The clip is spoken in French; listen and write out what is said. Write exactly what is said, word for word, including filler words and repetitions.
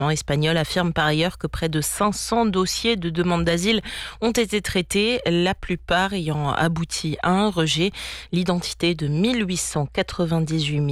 espagnol affirme par ailleurs que près de cinq cents dossiers de demande d'asile ont été traités, la plupart ayant abouti à un rejet. L'identité de mille huit cent quatre-vingt-dix-huit